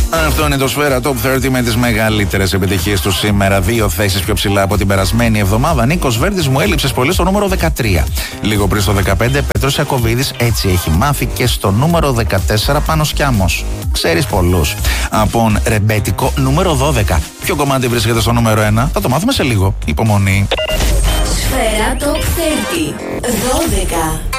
Αυτό είναι το Σφαίρα Top 30 με τις μεγαλύτερες επιτυχίες του σήμερα. 2 θέσεις πιο ψηλά από την περασμένη εβδομάδα. Νίκος Βέρτης, μου έλειψες πολύ, στο νούμερο 13. Λίγο πριν στο 15, Πέτρος Ιακωβίδης, έτσι έχει μάθει, και στο νούμερο 14, Πάνος Κιάμος. Ξέρεις πολλούς. Από ρεμπέτικο, νούμερο 12. Ποιο κομμάτι βρίσκεται στο νούμερο 1, θα το μάθουμε σε λίγο. Υπομονή. Σφαίρα Top 30. 12.